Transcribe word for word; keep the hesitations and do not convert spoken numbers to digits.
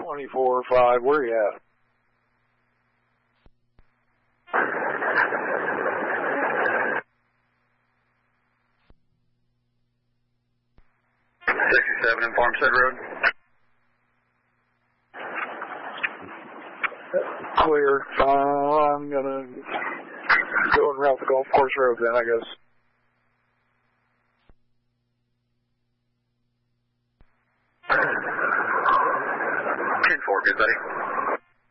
twenty-four five, where you at? sixty-seven in Farmstead Road. Clear. Uh, I'm gonna go and route the golf course road then, I guess. ten four, good buddy.